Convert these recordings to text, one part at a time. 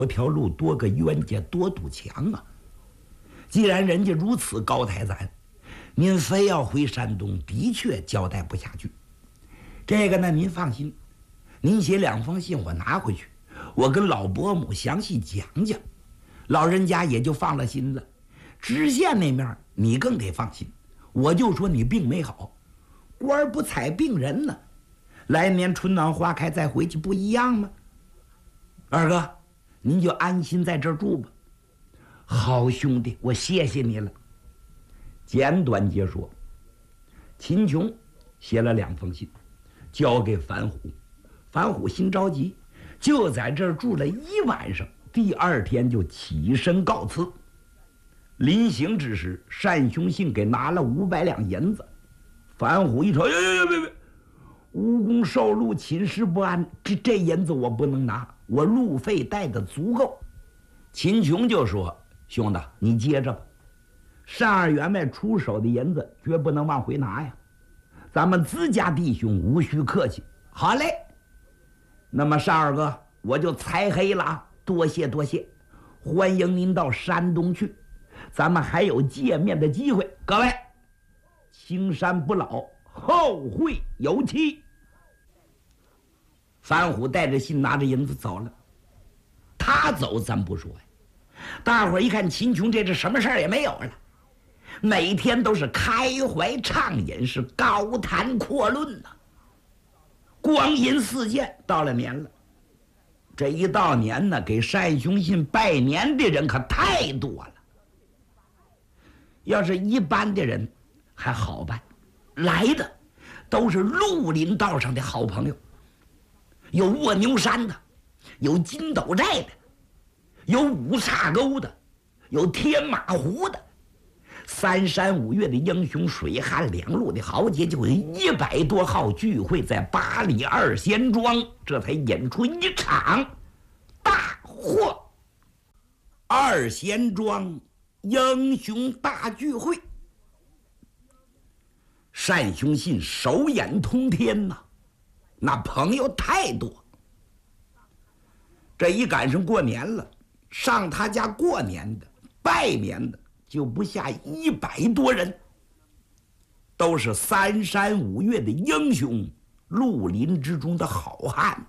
条路多个冤家多堵墙啊！既然人家如此高抬咱，您非要回山东，的确交代不下去。这个呢，您放心，您写2封信，我拿回去，我跟老伯母详细讲讲，老人家也就放了心了。知县那面你更得放心，我就说你病没好，官不采病人呢，来年春暖花开再回去不一样吗？二哥，您就安心在这儿住吧。好兄弟，我谢谢你了。简短截说，秦琼写了2封信，交给樊虎。樊虎心着急，就在这儿住了1晚上，第2天就起身告辞。临行之时，单雄信给拿了500两银子。樊虎一瞅，别，无功受禄，寝食不安，这银子我不能拿，我路费带的足够。秦琼就说：“兄弟，你接着吧，单二员外出手的银子绝不能往回拿呀，咱们自家弟兄无需客气。”好嘞，那么单二哥，我就猜黑了啊！多谢多谢，欢迎您到山东去，咱们还有见面的机会。各位，青山不老，后会有期。樊虎带着信，拿着银子走了。他走咱不说呀，大伙儿一看秦琼这什么事儿也没有了，每天都是开怀畅饮，是高谈阔论呐。光阴似箭，到了年了。这一到年呢，给单雄信拜年的人可太多了。要是一般的人还好办，来的都是绿林道上的好朋友，有卧牛山的，有金斗寨的，有五岔沟的，有天马湖的，3山5岳的英雄，水旱2路的豪杰，就有100多号聚会在8里2仙庄，这才引出一场大祸。2仙庄英雄大聚会，单雄信手眼通天呐，那朋友太多。这一赶上过年了，上他家过年的拜年的就不下100多人，都是3山5岳的英雄，绿林之中的好汉。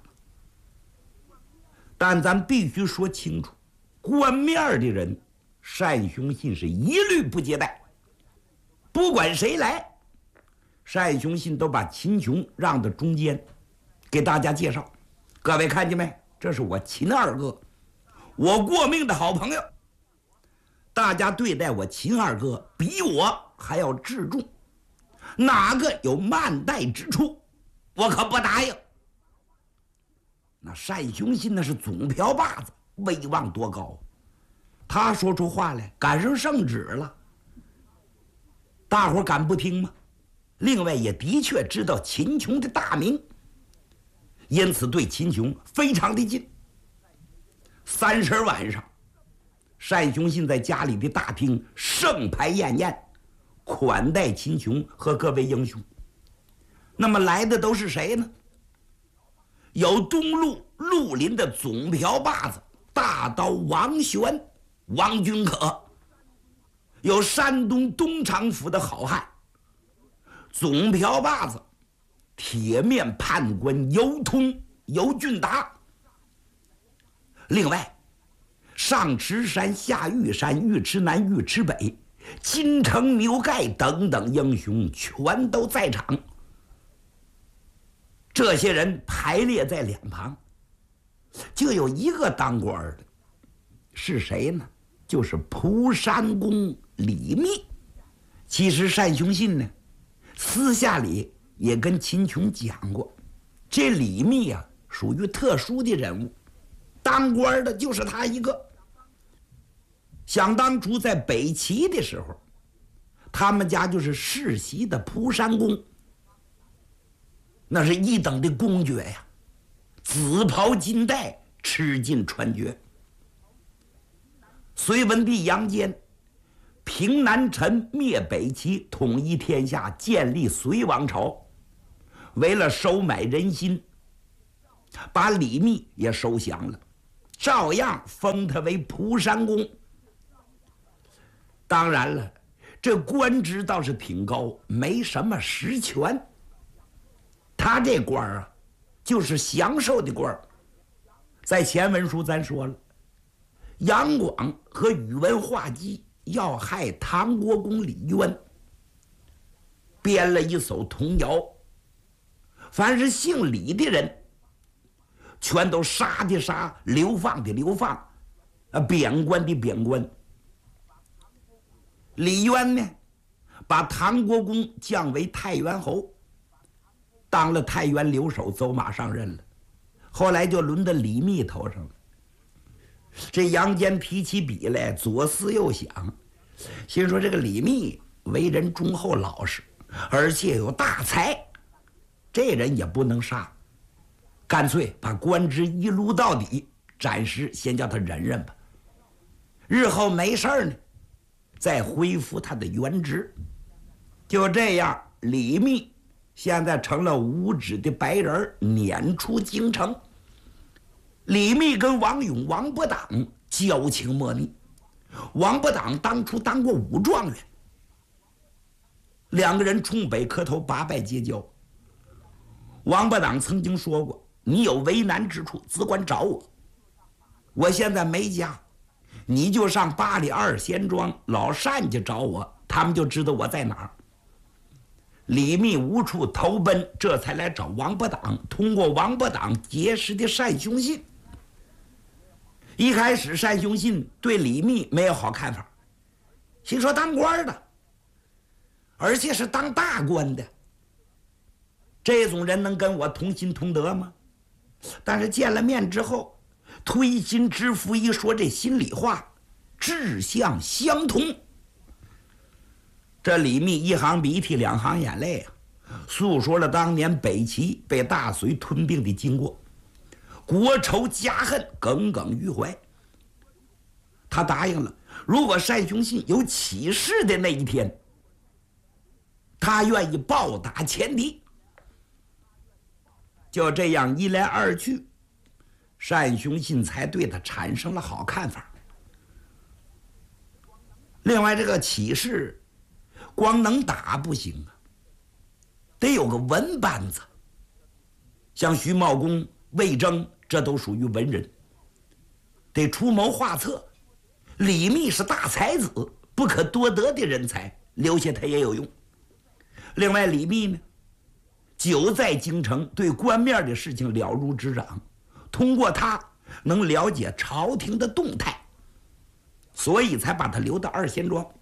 但咱必须说清楚，官面的人单雄信是一律不接待，不管谁来，单雄信都把秦琼让到中间，给大家介绍。各位看见没？这是我秦二哥，我过命的好朋友。大家对待我秦二哥比我还要至重，哪个有慢待之处，我可不答应。那单雄信那是总瓢把子，威望多高，他说出话来赶上圣旨了，大伙敢不听吗？另外也的确知道秦琼的大名，因此对秦琼非常的近。30晚上，单雄信在家里的大厅盛排宴宴，款待秦琼和各位英雄。那么来的都是谁呢？有东路绿林的总瓢把子大刀王玄、王君可，有山东东厂府的好汉总瓢把子铁面判官尤通、尤俊达。另外，上池山、下玉山、尉迟南、尉迟北、金城、牛盖等等英雄全都在场。这些人排列在两旁，就有一个当官的，是谁呢？就是蒲山公李密。其实单雄信呢，私下里也跟秦琼讲过，这李密啊属于特殊的人物，当官的就是他一个。想当初在北齐的时候，他们家就是世袭的蒲山公，那是一等的公爵呀，紫袍金带，吃尽穿绝。隋文帝杨坚平南陈，灭北齐，统一天下，建立隋王朝。为了收买人心，把李密也收降了， 照样封他为蒲山公。当然了，这官职倒是挺高，没什么实权。他这官啊，就是享受的官。在前文书咱说了，杨广和宇文化及要害唐国公李渊，编了一首童谣，凡是姓李的人，全都杀的杀，流放的流放，贬官的贬官。李渊呢，把唐国公降为太原侯，当了太原留守，走马上任了。后来就轮到李密头上了。这杨坚提起笔来，左思右想，心说这个李密为人忠厚老实，而且有大才，这人也不能杀，干脆把官职一撸到底，暂时先叫他忍忍吧，日后没事呢，再恢复他的原职。就这样，李密现在成了无职的白人，撵出京城。李密跟王勇、王伯党交情莫逆，王伯党当初当过武状元，两个人冲北磕头，八拜结交。王伯党曾经说过：“你有为难之处，只管找我。我现在没家，你就上八里二贤庄老单家找我，他们就知道我在哪儿。”李密无处投奔，这才来找王伯党，通过王伯党结识的单雄信。一开始单雄信对李密没有好看法，心说当官的，而且是当大官的，这种人能跟我同心同德吗？但是见了面之后，推心置腹一说这心里话，志向相同。这李密一行鼻涕两行眼泪啊，诉说了当年北齐被大隋吞并的经过，国仇家恨耿耿于怀。他答应了，如果单雄信有起事的那一天，他愿意报答前敌。就这样一来二去，单雄信才对他产生了好看法。另外，这个起事光能打不行啊，得有个文班子。像徐茂公、魏征，这都属于文人，得出谋划策。李密是大才子，不可多得的人才，留下他也有用。另外，李密呢，久在京城，对官面的事情了如指掌，通过他能了解朝廷的动态，所以才把他留到二贤庄。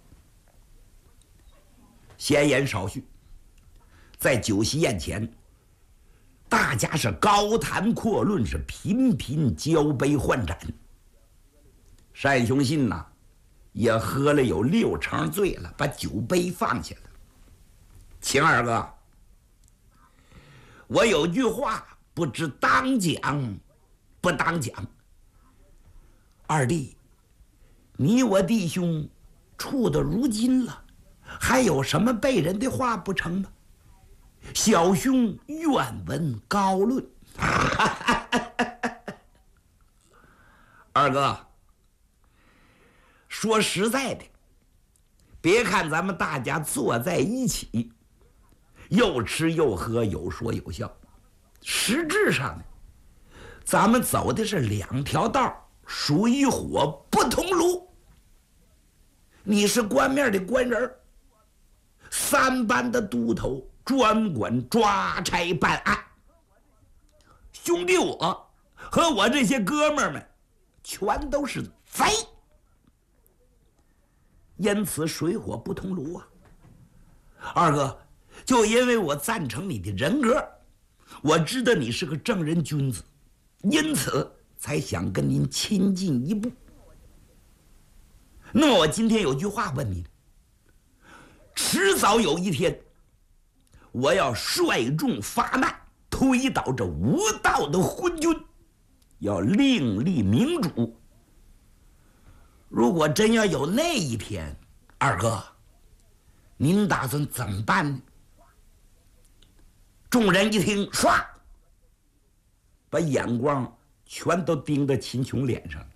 闲言少叙，在酒席宴前，大家是高谈阔论，是频频交杯换盏。单雄信呐，也喝了有6成醉了，把酒杯放下了。秦二哥，我有句话不知当讲不当讲。二弟，你我弟兄处到如今了，还有什么背人的话不成吗？小兄愿闻高论。二哥，说实在的，别看咱们大家坐在一起，又吃又喝，有说有笑，实质上呢，咱们走的是2条道，水火不同路。你是官面的官人，3班的都头，专管抓差办案。兄弟我和我这些哥们们全都是贼，因此水火不同路啊。二哥，就因为我赞成你的人格，我知道你是个正人君子，因此才想跟您亲近一步。那么我今天有句话问你，迟早有一天，我要率众发难，推倒这无道的昏君，要另立明主。如果真要有那一天，二哥，您打算怎么办呢？众人一听，唰，把眼光全都顶到秦琼脸上。